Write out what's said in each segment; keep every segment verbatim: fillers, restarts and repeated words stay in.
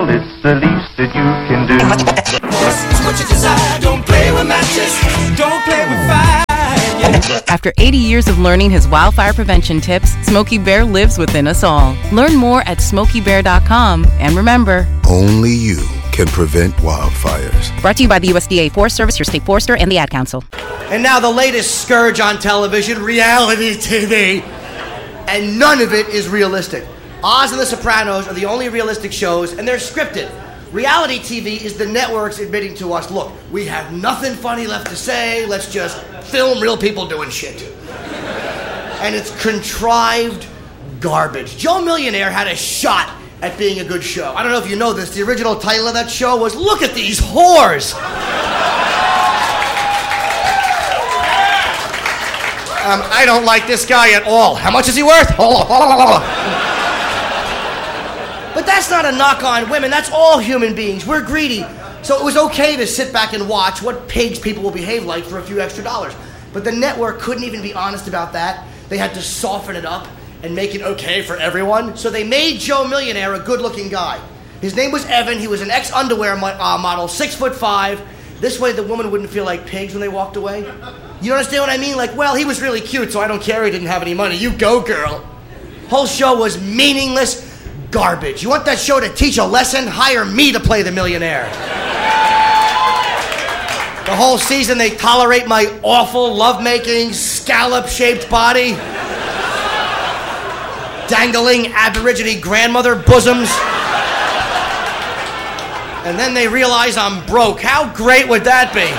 Well, it's the least that you can do. It's what you desire. Don't play with matches. Don't play with fire. Yeah. After eighty years of learning his wildfire prevention tips, Smokey Bear lives within us all. Learn more at smokey bear dot com. And remember, only you can prevent wildfires. Brought to you by the U S D A Forest Service, your state forester, and the Ad Council. And now the latest scourge on television, reality T V. And none of it is realistic. Oz and The Sopranos are the only realistic shows, and they're scripted. Reality T V is the networks admitting to us, look, we have nothing funny left to say, let's just film real people doing shit. And it's contrived garbage. Joe Millionaire had a shot at being a good show. I don't know if you know this, the original title of that show was, Look at These Whores! um, I don't like this guy at all. How much is he worth? But that's not a knock on women. That's all human beings. We're greedy. So it was okay to sit back and watch what pigs people will behave like for a few extra dollars. But the network couldn't even be honest about that. They had to soften it up and make it okay for everyone. So they made Joe Millionaire a good-looking guy. His name was Evan. He was an ex-underwear mo- uh, model, six foot five. This way the woman wouldn't feel like pigs when they walked away. You understand what I mean? Like, well, he was really cute, so I don't care he didn't have any money. You go, girl. Whole show was meaningless garbage. You want that show to teach a lesson? Hire me to play the millionaire. The whole season they tolerate my awful lovemaking, scallop-shaped body, dangling Aborigine grandmother bosoms, and then they realize I'm broke. How great would that be?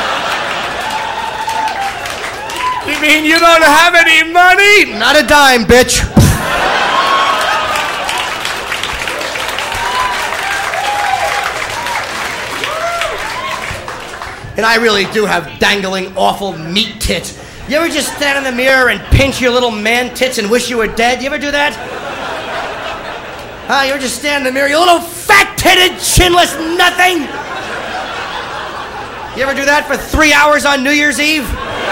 You mean you don't have any money? Not a dime, bitch. And I really do have dangling, awful meat tits. You ever just stand in the mirror and pinch your little man tits and wish you were dead? You ever do that? Huh? You ever just stand in the mirror, you little fat-titted, chinless nothing? You ever do that for three hours on New Year's Eve?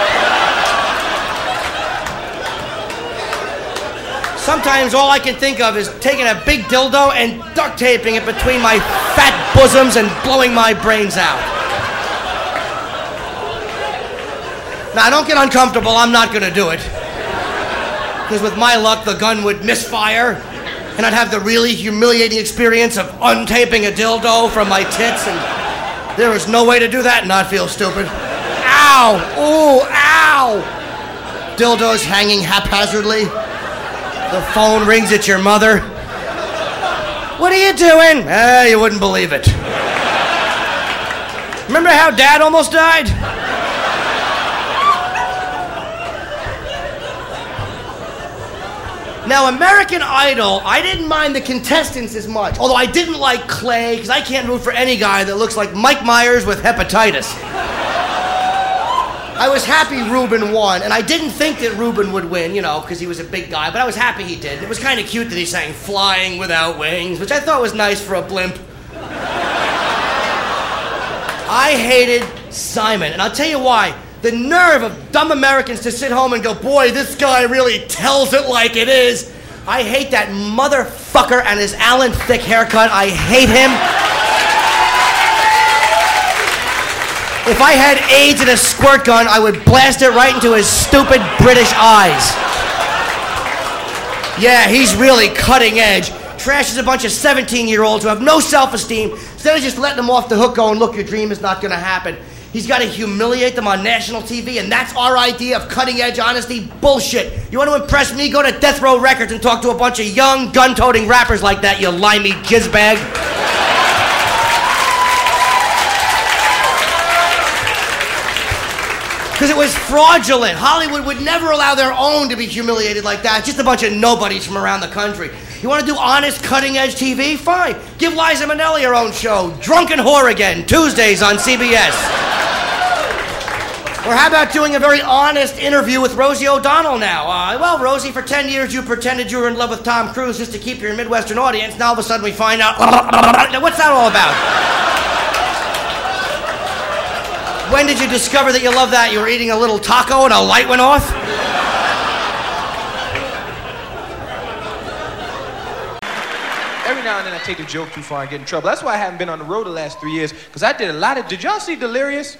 Sometimes all I can think of is taking a big dildo and duct taping it between my fat bosoms and blowing my brains out. Now, don't get uncomfortable, I'm not gonna do it. Because with my luck, the gun would misfire, and I'd have the really humiliating experience of untaping a dildo from my tits, and there was no way to do that and not feel stupid. Ow! Ooh, ow! Dildos hanging haphazardly. The phone rings, it's your mother. What are you doing? Eh, you wouldn't believe it. Remember how Dad almost died? Now, American Idol, I didn't mind the contestants as much. Although I didn't like Clay, because I can't root for any guy that looks like Mike Myers with hepatitis. I was happy Ruben won, and I didn't think that Ruben would win, you know, because he was a big guy, but I was happy he did. It was kind of cute that he sang Flying Without Wings, which I thought was nice for a blimp. I hated Simon, and I'll tell you why. The nerve of dumb Americans to sit home and go, boy, this guy really tells it like it is. I hate that motherfucker and his Alan Thicke haircut. I hate him. If I had AIDS and a squirt gun, I would blast it right into his stupid British eyes. Yeah, he's really cutting edge. Trashes a bunch of seventeen-year-olds who have no self-esteem. Instead of just letting them off the hook going, look, your dream is not going to happen. He's got to humiliate them on national T V, and that's our idea of cutting-edge honesty? Bullshit. You want to impress me? Go to Death Row Records and talk to a bunch of young, gun-toting rappers like that, you limey jizzbag. Because it was fraudulent. Hollywood would never allow their own to be humiliated like that. Just a bunch of nobodies from around the country. You want to do honest, cutting-edge T V? Fine. Give Liza Minnelli her own show, Drunken Whore Again, Tuesdays on C B S. Or how about doing a very honest interview with Rosie O'Donnell now? Uh, well, Rosie, for ten years you pretended you were in love with Tom Cruise just to keep your Midwestern audience. Now all of a sudden we find out... What's that all about? When did you discover that you love that? You were eating a little taco and a light went off? every now and then I take the joke too far and get in trouble. That's why I haven't been on the road the last three years, because I did a lot of, did y'all see Delirious?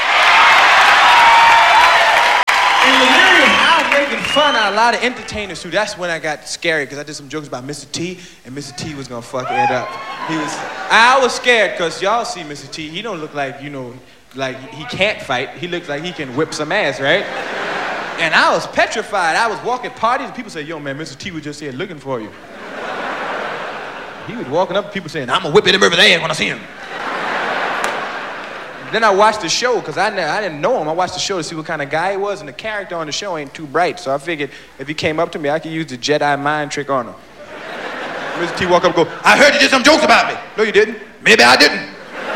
In Delirious, I was making fun of a lot of entertainers too. That's when I got scary, because I did some jokes about Mister T, and Mister T was gonna fuck it up. He was, I was scared, because y'all see Mister T, he don't look like, you know, like he can't fight. He looks like he can whip some ass, right? And I was petrified. I was walking parties, and people say, yo, man, Mister T was just here looking for you. He was walking up, and people saying, I'm gonna whip him over there when I see him. Then I watched the show, because I, I didn't know him. I watched the show to see what kind of guy he was, and the character on the show ain't too bright. So I figured if he came up to me, I could use the Jedi mind trick on him. Mister T walk up and go, I heard you did some jokes about me. No, you didn't. Maybe I didn't.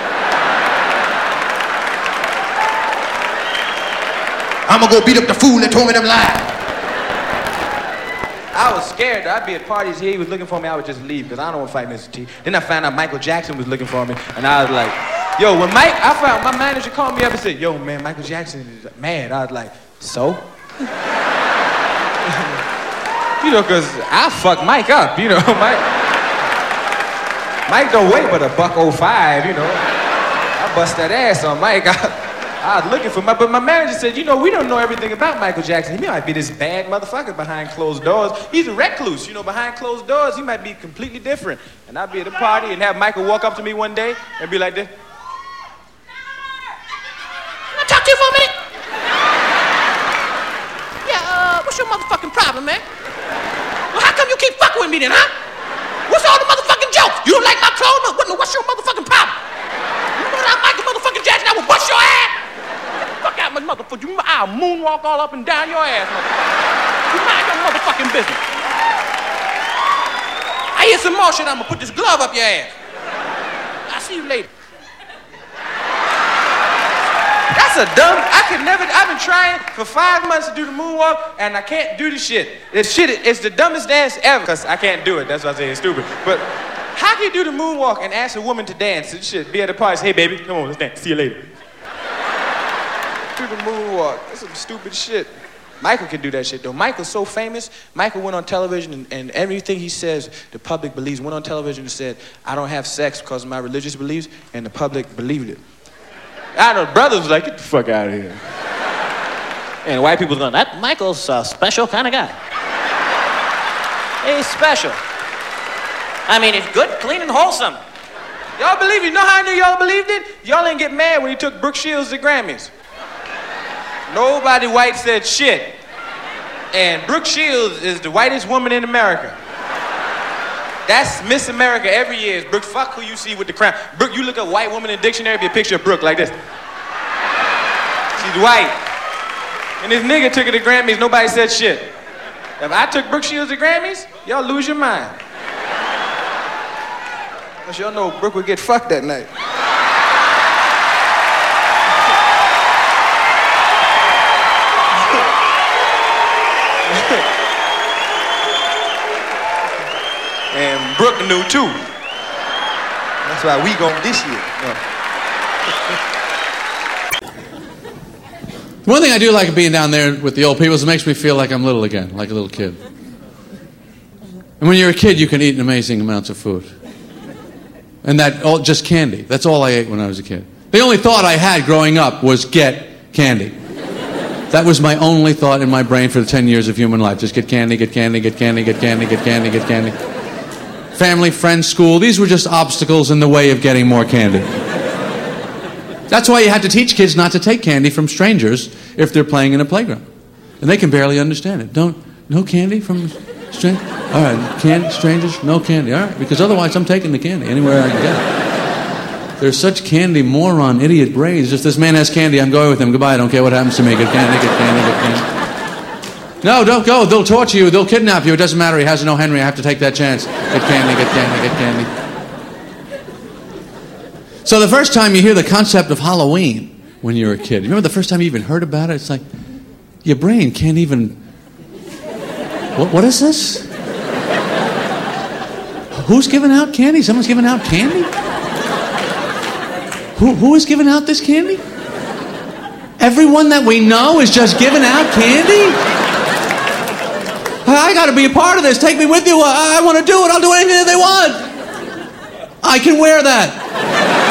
I'm gonna go beat up the fool that told me them lies. I was scared. I'd be at parties here, he was looking for me, I would just leave, because I don't want to fight Mister T. Then I found out Michael Jackson was looking for me, and I was like, yo, when Mike, I found, my manager called me up and said, yo, man, Michael Jackson is mad. I was like, so? You know, because I fuck Mike up, you know, Mike. Mike don't weigh but a buck oh five, you know. I bust that ass on Mike. I, I was looking for my, but my manager said, you know, we don't know everything about Michael Jackson. He might be this bad motherfucker behind closed doors. He's a recluse, you know, behind closed doors, he might be completely different. And I'd be at a party and have Michael walk up to me one day and be like this. Can I talk to you for a minute? Yeah, uh, what's your motherfucking problem, man? Well, how come you keep fucking with me then, huh? What's all the motherfucking jokes? You don't like my clothes? No, what, what's your motherfucking problem? You know like Michael motherfucking Jackson, I will bust your ass. Fuck out my motherfucker. You, I'll moonwalk all up and down your ass, motherfucker. You mind your motherfucking business. I hear some more shit, I'm gonna put this glove up your ass. I'll see you later. That's a dumb, I could never, I've been trying for five months to do the moonwalk, and I can't do the shit. This shit, it's the dumbest dance ever, because I can't do it, that's why I say it's stupid. But how can you do the moonwalk and ask a woman to dance and shit? Be at a party, say, hey baby, come on, let's dance, see you later. Do the moonwalk, that's some stupid shit. Michael can do that shit though. Michael's so famous, Michael went on television and, and everything he says, the public believes. Went on television and said, I don't have sex because of my religious beliefs, and the public believed it. I know, brothers was like, get the fuck out of here. And white people was going, that Michael's a special kind of guy. He's special. I mean, he's good, clean, and wholesome. Y'all believe it? You know how I knew y'all believed it? Y'all didn't get mad when he took Brooke Shields to Grammys. Nobody white said shit. And Brooke Shields is the whitest woman in America. That's Miss America every year. Is Brooke, fuck who you see with the crown. Brooke, you look at white woman in the dictionary, be a picture of Brooke like this. She's white. And this nigga took her to Grammys, nobody said shit. If I took Brooke Shields to Grammys, y'all lose your mind. Because y'all know Brooke would get fucked that night. And Brooke knew too. That's why we going this year. No. One thing I do like being down there with the old people is it makes me feel like I'm little again, like a little kid. And when you're a kid, you can eat amazing amounts of food. And that all just candy. That's all I ate when I was a kid. The only thought I had growing up was get candy. That was my only thought in my brain for the ten years of human life. Just get candy, get candy, get candy, get candy, get candy, get candy. Family, friends, school, these were just obstacles in the way of getting more candy. That's why you had to teach kids not to take candy from strangers if they're playing in a playground. And they can barely understand it. Don't, no candy from strangers? All right, candy, strangers, no candy. All right, because otherwise I'm taking the candy anywhere I can get it. There's such candy moron, idiot brains. Just this man has candy, I'm going with him. Goodbye, I don't care what happens to me. Get candy, get candy, get candy. No, don't go. They'll torture you. They'll kidnap you. It doesn't matter. He has no Henry. I have to take that chance. Get candy, get candy, get candy. So the first time you hear the concept of Halloween when you're a kid, you remember the first time you even heard about it? It's like, your brain can't even... What, what is this? Who's giving out candy? Someone's giving out candy? Who, who is giving out this candy? Everyone that we know is just giving out candy? I got to be a part of this. Take me with you. I, I want to do it. I'll do anything that they want. I can wear that.